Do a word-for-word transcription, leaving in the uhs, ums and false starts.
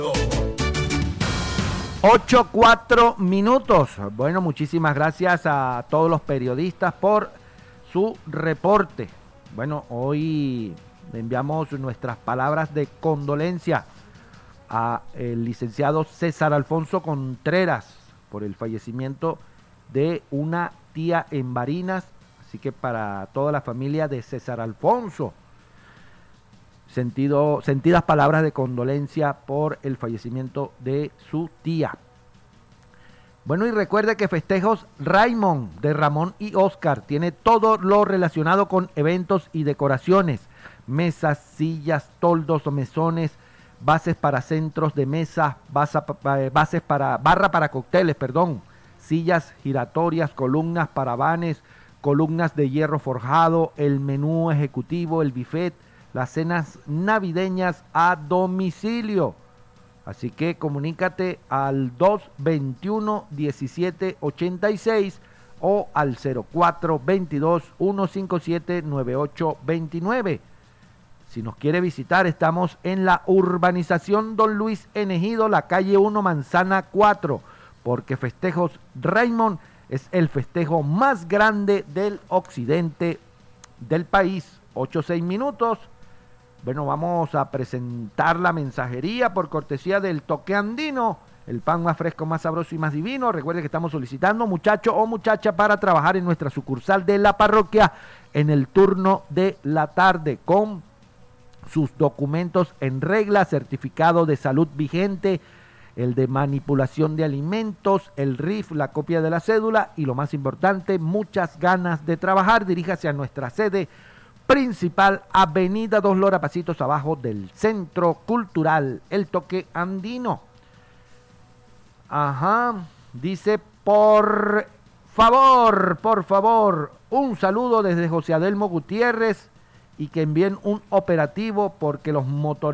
Ocho, cuatro minutos. Bueno, muchísimas gracias a todos los periodistas por su reporte. Bueno, hoy enviamos nuestras palabras de condolencia a el licenciado César Alfonso Contreras por el fallecimiento de una tía en Barinas. Así que para toda la familia de César Alfonso, Sentido, sentidas palabras de condolencia por el fallecimiento de su tía. Bueno, y recuerde que Festejos Raymond de Ramón y Oscar tiene todo lo relacionado con eventos y decoraciones, mesas, sillas, toldos o mesones, bases para centros de mesa, basa, bases para barra para cócteles, perdón, sillas giratorias, columnas para vanes, columnas de hierro forjado, el menú ejecutivo, el buffet, las cenas navideñas a domicilio. Así que comunícate al dos veintiuno, diecisiete ochenta y seis o al cero cuatro veintidós, ciento cincuenta y siete, noventa y ocho veintinueve. Si nos quiere visitar, estamos en la urbanización Don Luis en Ejido, la calle uno, manzana cuatro, porque Festejos Raymond es el festejo más grande del occidente del país. ocho, seis minutos. Bueno, vamos a presentar la mensajería por cortesía del Toque Andino, el pan más fresco, más sabroso y más divino. Recuerde que estamos solicitando muchacho o muchacha para trabajar en nuestra sucursal de la parroquia en el turno de la tarde con sus documentos en regla, certificado de salud vigente, el de manipulación de alimentos, el R I F, la copia de la cédula y lo más importante, muchas ganas de trabajar. Diríjase a nuestra sede principal, Avenida Dos Loras, pasitos abajo del Centro Cultural El Toque Andino. Ajá, dice, por favor, por favor, un saludo desde José Adelmo Gutiérrez y que envíen un operativo porque los motoristas